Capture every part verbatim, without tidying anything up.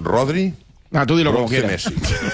Rodri. Ah, tú dilo como quieras.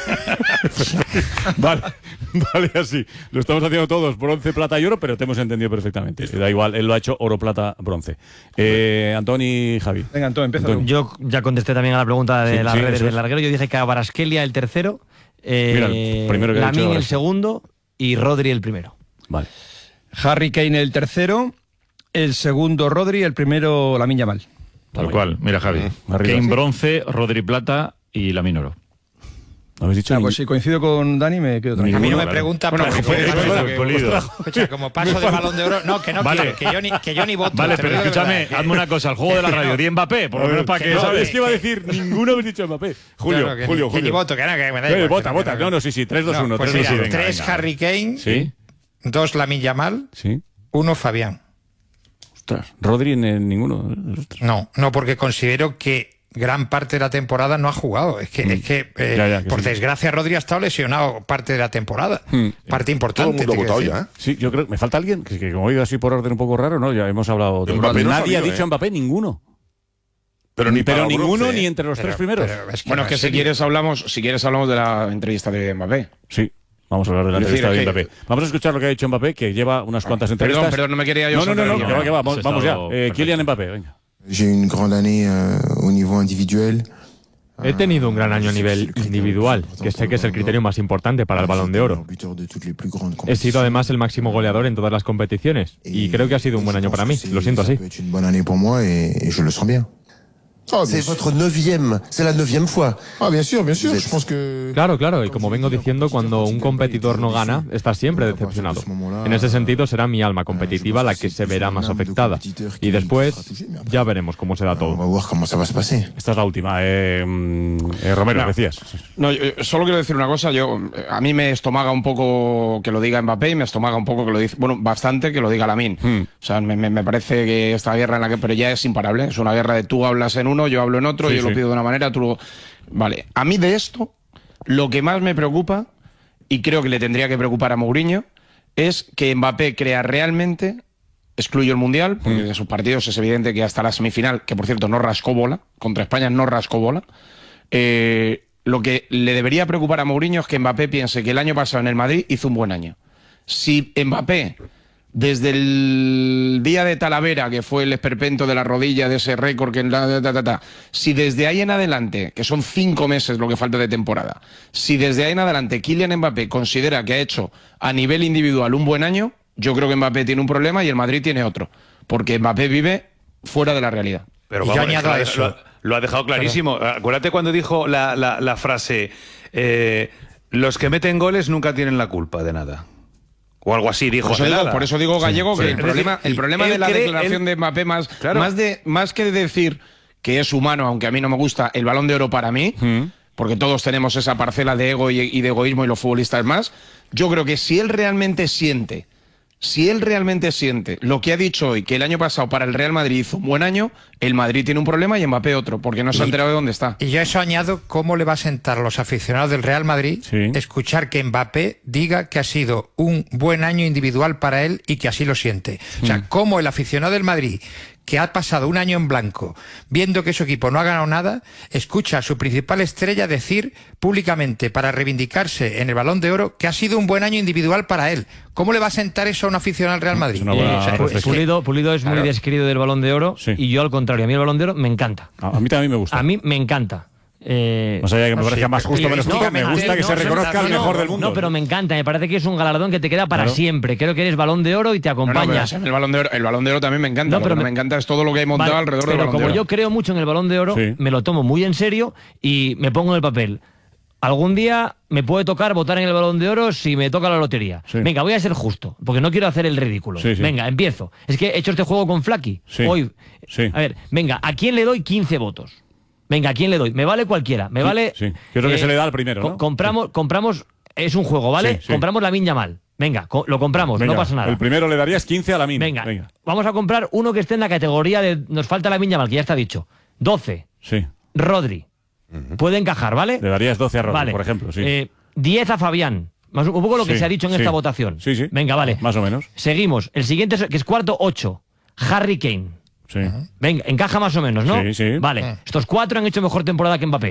Vale, vale, así. Lo estamos haciendo todos, bronce, plata y oro, pero te hemos entendido perfectamente. Da igual, él lo ha hecho oro, plata, bronce. Eh, Antoni y Javi. Venga, Antoni, empieza tú. Yo ya contesté también a la pregunta de Sí, las sí, redes eso del es. larguero. Yo dije que a Kvaratskhelia el tercero, eh, Mira, el primero que ha dicho Lamine el Kvaratskhelia. segundo y Rodri el primero. Vale. Harry Kane el tercero, el segundo Rodri, el primero Lamine Yamal. Tal cual. Mira, Javi. Arriba. Kane bronce, Rodri plata y Lamine oro. ¿Habéis dicho? Ah, ni- pues si coincido con Dani me quedo tranquilo. A mí no me claro. pregunta Bueno, por que fue- por- fue- por- fue- polido. Escucha, como paso de Balón de Oro. No, que no Vale. quiero, que yo ni, que yo ni voto. Vale, te lo pero digo de escúchame, verdad, que- hazme una cosa, el juego de la radio, di Mbappé, por lo menos para que, No, ¿sabes? es que iba a decir, ninguno habéis dicho Mbappé. Julio, Claro, que Julio, ni- que ni Julio. voto, que no, que me da Eh, igual, vota, que vota. no- No, no, sí, sí, tres, dos, uno. No, pues tres, dos, mira, uno. tres Venga. Harry Kane, Sí, dos Lamine Yamal, sí. uno Fabián. Ostras, Rodri en el ninguno. Ostras. No, no, porque considero que gran parte de la temporada no ha jugado. Es que, es que eh, Ya, ya, que por sí. desgracia, Rodri ha estado lesionado parte de la temporada. Parte importante. Todo el mundo ha te quiero votado decir. ya, ¿eh? Sí, yo creo que me falta alguien, que, que como he ido así por orden un poco raro, ¿no? Ya hemos hablado. de- Mbappé no Nadie ha salió, dicho ¿eh? Mbappé, ninguno. Pero ni pero para ninguno bronce, ni ¿eh? entre los Pero- tres primeros. pero es que Bueno, no, que en si serio. quieres hablamos, si quieres hablamos de la entrevista de Mbappé. Sí. Vamos a hablar de la Es decir, entrevista de es que- Mbappé. Vamos a escuchar lo que ha dicho Mbappé, que lleva unas cuantas entrevistas. Perdón, perdón, no me quería yo No, no, no, no, saltar que el va, que va. Vamos, Has vamos ya. estado Eh, perfecto. Kylian Mbappé, venga. J'ai eu une grande année euh, au niveau individuel. He tenido un gran año a nivel individual, que sé que es el criterio más importante para el Balón de Oro. He sido además el máximo goleador en todas las competiciones y creo que ha sido un buen año para mí, lo siento así. C'est une bonne année pour moi et, et je le sens bien. Ah, bien C'est sûr. votre neuvième, c'est la neuvième fois. Ah, bien sûr, bien sûr. Vous Je êtes- pense que. Claro, claro, y como vengo diciendo, cuando un competidor no gana, está siempre decepcionado. En ese sentido será mi alma competitiva la que se verá más afectada. Y después ya veremos cómo se da On va todo. voir comment ça va se passer. Esta es la última. Eh, mm, eh, Romero, No. decías. No, yo- yo solo quiero decir una cosa. Yo eh, a mí me estomaga un poco que lo diga Mbappé y me estomaga un poco que lo dice, bueno, bastante que lo diga Lamine. Hmm. O sea, me, me- me parece que esta guerra en la que, pero ya es imparable. Es una guerra de tú hablas en uno, yo hablo en otro, Sí, yo sí. lo pido de una manera, tú lo. Vale. A mí de esto, lo que más me preocupa, y creo que le tendría que preocupar a Mourinho, es que Mbappé crea realmente. Excluyo el Mundial, porque de sus partidos es evidente que hasta la semifinal, que por cierto no rascó bola, contra España no rascó bola. Eh, lo que le debería preocupar a Mourinho es que Mbappé piense que el año pasado en el Madrid hizo un buen año. Si Mbappé, desde el día de Talavera, que fue el esperpento de la rodilla, de ese récord, que ta, ta, ta, ta, si desde ahí en adelante, que son cinco meses lo que falta de temporada, si desde ahí en adelante Kylian Mbappé considera que ha hecho a nivel individual un buen año, yo creo que Mbappé tiene un problema y el Madrid tiene otro, porque Mbappé vive fuera de la realidad. Pero Y yo vamos, añado lo, a ha- eso. lo ha- lo ha dejado clarísimo. Acuérdate cuando dijo la, la, la frase, eh, los que meten goles nunca tienen la culpa de nada. O algo así dijo. Por eso hace digo, nada. por eso digo Gallego, que sí. el Es problema, decir, el problema él de la cree- declaración él- de Mbappé, más, Claro. más, de, más que de decir que es humano, aunque a mí no me gusta, el Balón de Oro para mí, porque todos tenemos esa parcela de ego y, y de egoísmo y los futbolistas más, yo creo que si él realmente siente, si él realmente siente lo que ha dicho hoy, que el año pasado para el Real Madrid hizo un buen año, el Madrid tiene un problema y Mbappé otro, porque no se ha enterado de dónde está. Y yo a eso añado cómo le va a sentar a los aficionados del Real Madrid Sí. escuchar que Mbappé diga que ha sido un buen año individual para él y que así lo siente. O sea, cómo el aficionado del Madrid, que ha pasado un año en blanco viendo que su equipo no ha ganado nada, escucha a su principal estrella decir públicamente para reivindicarse en el Balón de Oro que ha sido un buen año individual para él. ¿Cómo le va a sentar eso a un aficionado al Real Madrid? Es una buena Eh, o sea, reflexión. es que- Pulido, Pulido es muy Claro. desquerido del Balón de Oro Sí. y yo al contrario, a mí el Balón de Oro me encanta. A, a mí también me gusta. A mí me encanta. Eh, Más allá de que me no, parezca sí, más pero- justo o menos no, justo, me no, gusta que no, se no, reconozca al no, mejor del mundo. No, pero me encanta, me parece que es un galardón que te queda para Claro. siempre. Creo que eres Balón de Oro y te No, no, acompaña. pero el Balón de Oro, el Balón de Oro también me encanta, No, lo pero que no me- me encanta es todo lo que hay montado Vale, alrededor del pero Balón de como Oro. yo creo mucho en el Balón de Oro, Sí. me lo tomo muy en serio y me pongo en el papel. Algún día me puede tocar votar en el Balón de Oro si me toca la lotería. Sí. Venga, voy a ser justo, porque no quiero hacer el ridículo. Sí, sí. Venga, empiezo. Es que he hecho este juego con Flaky. Sí. Hoy. Sí. A ver, venga, ¿a quién le doy quince votos? Venga, ¿a quién le doy? Me vale cualquiera. Me Sí, vale. sí. Que es lo que se le da al primero, co- ¿no? Compramos, compramos. Es un juego, ¿vale? Sí, sí. Compramos la Lamine Yamal. Venga, co- lo compramos, Venga, no pasa nada. El primero le darías quince a la mina. Venga, vamos a comprar uno que esté en la categoría de. Nos falta la Lamine Yamal, que ya está dicho. doce. Sí. Rodri. Puede encajar, ¿vale? Le darías doce a Rodri, Vale. por ejemplo. Sí. Eh, diez a Fabián. Más, un poco lo que Sí, se ha dicho en sí. esta votación. Sí, sí. Venga, vale. Más o menos. Seguimos. El siguiente, es- que es cuarto, ocho. Harry Kane. Sí. Venga, encaja más o menos, ¿no? Sí, sí. Vale. Estos cuatro han hecho mejor temporada que Mbappé.